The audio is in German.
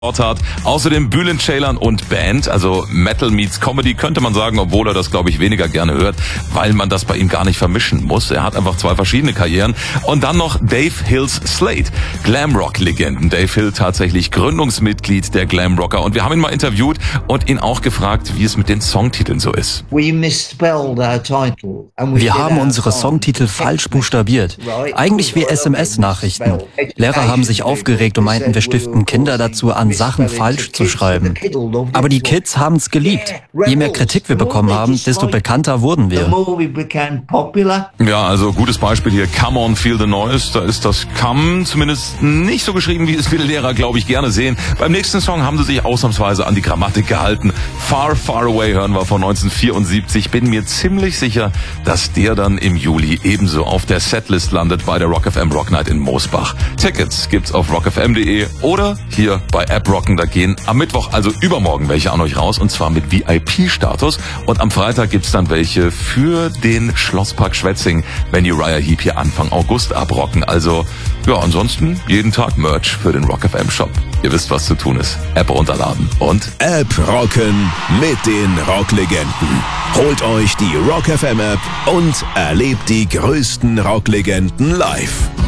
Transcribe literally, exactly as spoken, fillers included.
hat. Außerdem Bülent Ceylan und Band, also Metal meets Comedy, könnte man sagen, obwohl er das, glaube ich, weniger gerne hört, weil man das bei ihm gar nicht vermischen muss. Er hat einfach zwei verschiedene Karrieren. Und dann noch Dave Hills Slate, Glamrock-Legenden. Dave Hill tatsächlich Gründungsmitglied der Glamrocker. Und wir haben ihn mal interviewt und ihn auch gefragt, wie es mit den Songtiteln so ist. Wir haben unsere Songtitel falsch buchstabiert. Eigentlich wie S M S-Nachrichten. Lehrer haben sich aufgeregt und meinten, wir stiften Kinder dazu an, Sachen falsch zu schreiben. Aber die Kids haben es geliebt. Je mehr Kritik wir bekommen haben, desto bekannter wurden wir. Ja, also gutes Beispiel hier, Come On, Feel the Noise. Da ist das Come zumindest nicht so geschrieben, wie es viele Lehrer, glaube ich, gerne sehen. Beim nächsten Song haben sie sich ausnahmsweise an die Grammatik gehalten. Far, Far Away hören wir von neunzehnhundertvierundsiebzig. Bin mir ziemlich sicher, dass der dann im Juli ebenso auf der Setlist landet bei der Rock F M Rock Night in Moosbach. Tickets gibt's auf rock f m punkt de oder hier bei App Rocken. Da gehen am Mittwoch, also übermorgen, welche an euch raus, und zwar mit V I P-Status. Und am Freitag gibt's dann welche für den Schlosspark Schwetzing, wenn die Uriah Heep hier Anfang August abrocken. Also, ja, ansonsten jeden Tag Merch für den Rock F M Shop. Ihr wisst, was zu tun ist. App runterladen und App rocken mit den Rocklegenden. Holt euch die Rock F M App und erlebt die größten Rocklegenden live.